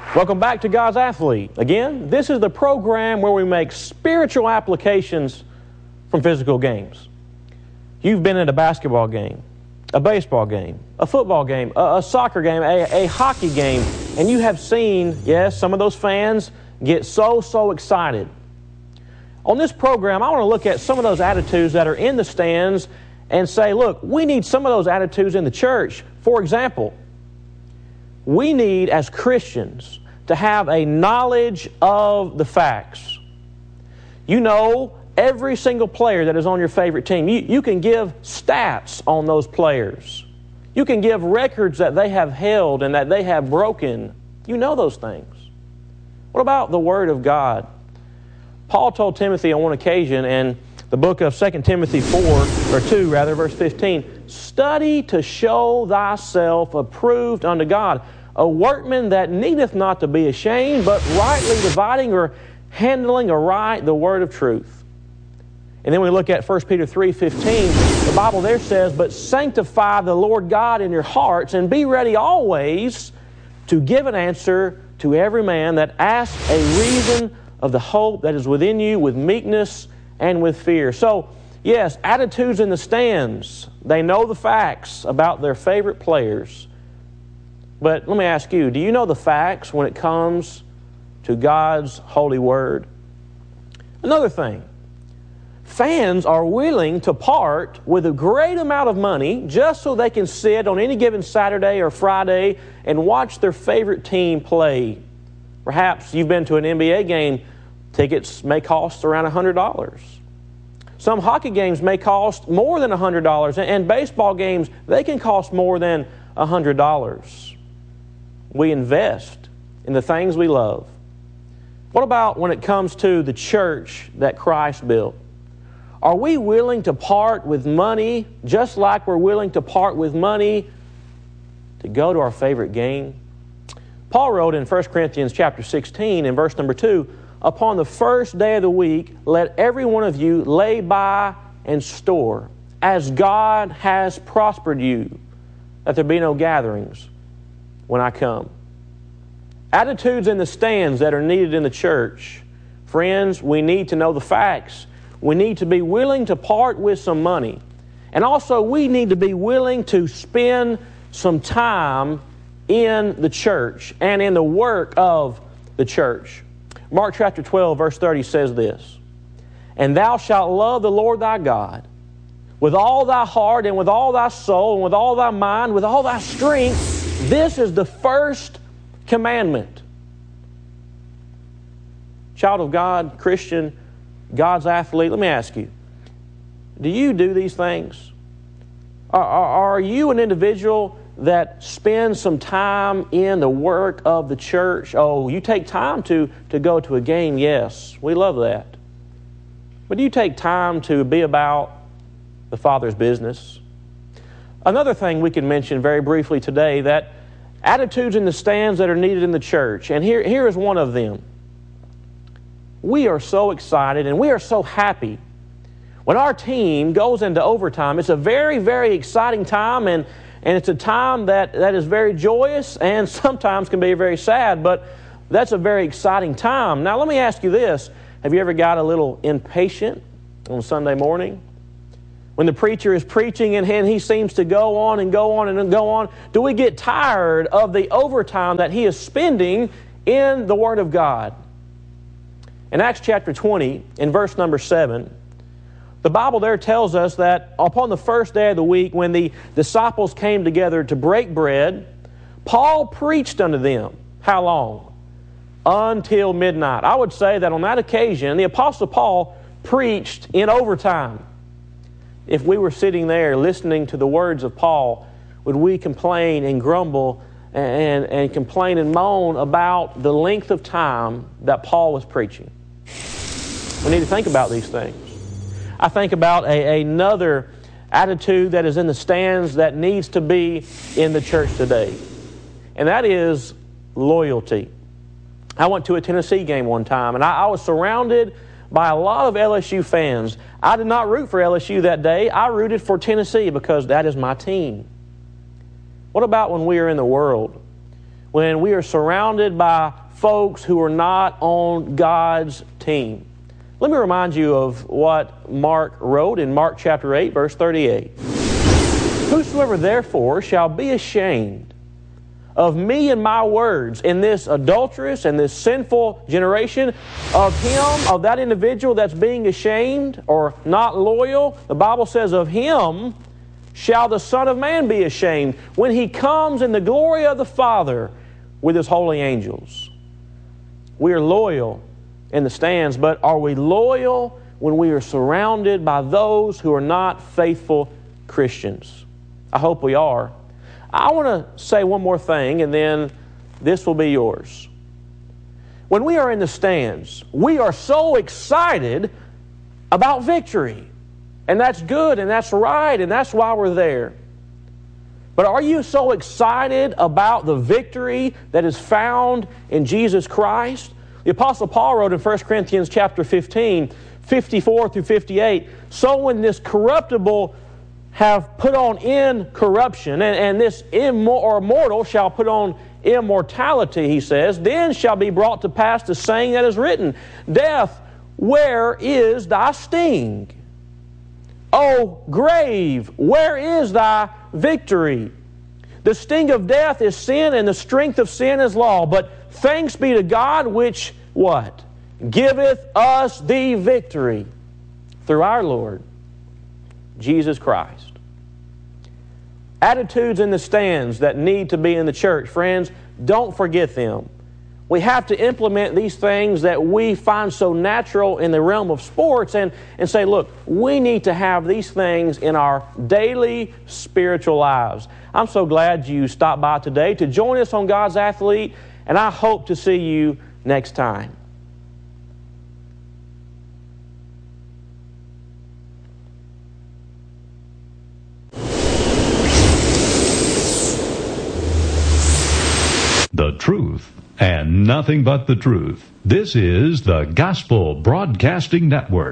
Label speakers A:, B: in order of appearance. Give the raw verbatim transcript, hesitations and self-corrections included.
A: Welcome back to God's Athlete. Again, this is the program where we make spiritual applications from physical games. You've been at a basketball game, a baseball game, a football game, a, a soccer game, a, a hockey game, and you have seen, yes, some of those fans get so, so excited. On this program, I want to look at some of those attitudes that are in the stands and say, look, we need some of those attitudes in the church. For example, we need, as Christians, to have a knowledge of the facts. You know every single player that is on your favorite team. You, you can give stats on those players. You can give records that they have held and that they have broken. You know those things. What about the Word of God? Paul told Timothy on one occasion in the book of Second Timothy four, or two rather, verse fifteen, study to show thyself approved unto God, a workman that needeth not to be ashamed, but rightly dividing or handling aright the word of truth. And then we look at First Peter three fifteen, the Bible there says, but sanctify the Lord God in your hearts, and be ready always to give an answer to every man that asks a reason of the hope that is within you with meekness and with fear. So, yes, attitudes in the stands. They know the facts about their favorite players. But let me ask you, do you know the facts when it comes to God's holy word? Another thing, fans are willing to part with a great amount of money just so they can sit on any given Saturday or Friday and watch their favorite team play. Perhaps you've been to an N B A game, tickets may cost around one hundred dollars. Some hockey games may cost more than one hundred dollars, and baseball games, they can cost more than one hundred dollars. We invest in the things we love. What about when it comes to the church that Christ built? Are we willing to part with money just like we're willing to part with money to go to our favorite game? Paul wrote in First Corinthians chapter sixteen in verse number two, upon the first day of the week, let every one of you lay by and store, as God has prospered you, that there be no gatherings when I come. Attitudes in the stands that are needed in the church. Friends, we need to know the facts. We need to be willing to part with some money. And also we need to be willing to spend some time in the church and in the work of the church. Mark chapter twelve, verse thirty says this, and thou shalt love the Lord thy God with all thy heart and with all thy soul and with all thy mind, with all thy strength. This is the first commandment. Child of God, Christian, God's athlete, let me ask you, do you do these things? Are, are, are you an individual that spends some time in the work of the church? Oh, you take time to, to go to a game, yes, we love that. But do you take time to be about the Father's business? Another thing we can mention very briefly today, that attitudes in the stands that are needed in the church, and here, here is one of them. We are so excited and we are so happy when our team goes into overtime. It's a very, very exciting time, and, and it's a time that, that is very joyous and sometimes can be very sad, but that's a very exciting time. Now let me ask you this. Have you ever got a little impatient on Sunday morning? When the preacher is preaching and he seems to go on and go on and go on, do we get tired of the overtime that he is spending in the Word of God? In Acts chapter twenty, in verse number seven, the Bible there tells us that upon the first day of the week, when the disciples came together to break bread, Paul preached unto them. How long? Until midnight. I would say that on that occasion, the Apostle Paul preached in overtime. If we were sitting there listening to the words of Paul, would we complain and grumble and, and complain and moan about the length of time that Paul was preaching? We need to think about these things. I think about a, another attitude that is in the stands that needs to be in the church today, and that is loyalty. I went to a Tennessee game one time, and I, I was surrounded by a lot of L S U fans. I did not root for L S U that day. I rooted for Tennessee because that is my team. What about when we are in the world? when we are surrounded by folks who are not on God's team. Let me remind you of what Mark wrote in Mark chapter eight, verse thirty-eight. Whosoever therefore shall be ashamed of me and my words in this adulterous and this sinful generation, of him, of that individual that's being ashamed or not loyal, the Bible says of him shall the Son of Man be ashamed when He comes in the glory of the Father with His holy angels. We are loyal in the stands, but are we loyal when we are surrounded by those who are not faithful Christians? I hope we are. I want to say one more thing, and then this will be yours. When we are in the stands, we are so excited about victory. And that's good, and that's right, and that's why we're there. But are you so excited about the victory that is found in Jesus Christ? The Apostle Paul wrote in First Corinthians chapter fifteen, fifty-four through fifty-eight, so when this corruptible have put on incorruption, and, and this immor- or mortal shall put on immortality, he says, then shall be brought to pass the saying that is written, Death, where is thy sting? O grave, where is thy victory? The sting of death is sin, and the strength of sin is law. But thanks be to God, which, what? Giveth us the victory through our Lord, Jesus Christ. Attitudes in the stands that need to be in the church, friends, don't forget them. We have to implement these things that we find so natural in the realm of sports and, and say, look, we need to have these things in our daily spiritual lives. I'm so glad you stopped by today to join us on God's Athlete, and I hope to see you next time.
B: The truth and nothing but the truth. This is the Gospel Broadcasting Network.